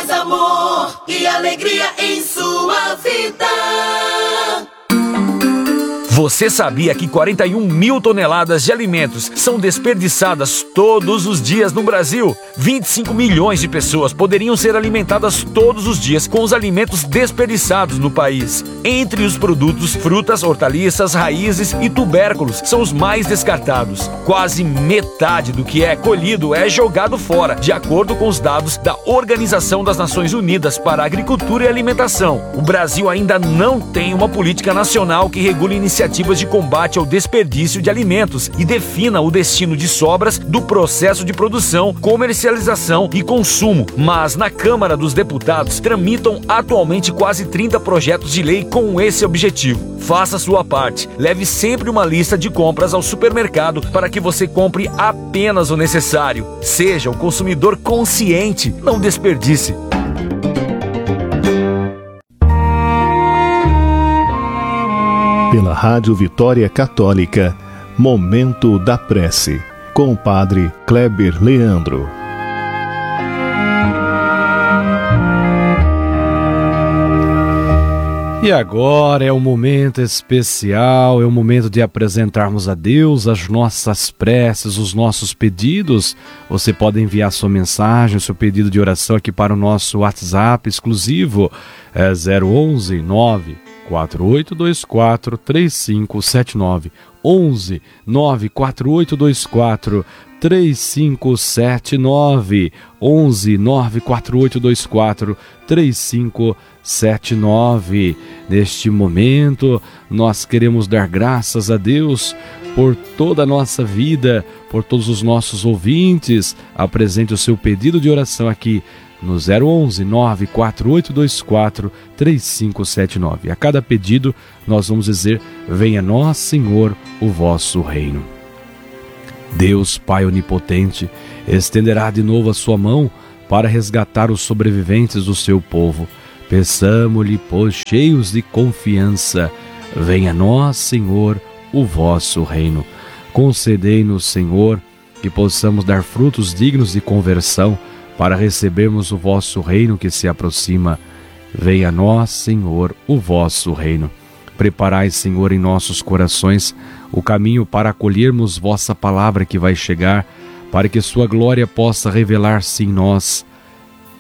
mais amor e alegria em sua vida. Você sabia que 41 mil toneladas de alimentos são desperdiçadas todos os dias no Brasil? 25 milhões de pessoas poderiam ser alimentadas todos os dias com os alimentos desperdiçados no país. Entre os produtos, frutas, hortaliças, raízes e tubérculos são os mais descartados. Quase metade do que é colhido é jogado fora, de acordo com os dados da Organização das Nações Unidas para a Agricultura e Alimentação. O Brasil ainda não tem uma política nacional que regule iniciativas de combate ao desperdício de alimentos e defina o destino de sobras do processo de produção, comercialização e consumo. Mas na Câmara dos Deputados tramitam atualmente quase 30 projetos de lei com esse objetivo. Faça sua parte. Leve sempre uma lista de compras ao supermercado para que você compre apenas o necessário. Seja um consumidor consciente, não desperdice. Pela Rádio Vitória Católica, Momento da Prece, com o Padre Kleber Leandro. E agora é um momento especial, é o momento de apresentarmos a Deus as nossas preces, os nossos pedidos. Você pode enviar sua mensagem, o seu pedido de oração aqui para o nosso WhatsApp exclusivo, 011 94824 3579. 11 94824 3579. 11 94824 3579. Neste momento, nós queremos dar graças a Deus por toda a nossa vida, por todos os nossos ouvintes. Apresente o seu pedido de oração aqui no 011 94824 3579. A cada pedido nós vamos dizer: venha a nós, Senhor, o vosso reino. Deus Pai onipotente estenderá de novo a sua mão para resgatar os sobreviventes do seu povo. Peçamo-lhe, pois, cheios de confiança, venha a nós, Senhor, o vosso reino. Concedei-nos, Senhor, que possamos dar frutos dignos de conversão para recebermos o vosso reino que se aproxima. Venha a nós, Senhor, o vosso reino. Preparai, Senhor, em nossos corações o caminho para acolhermos vossa palavra que vai chegar, para que sua glória possa revelar-se em nós.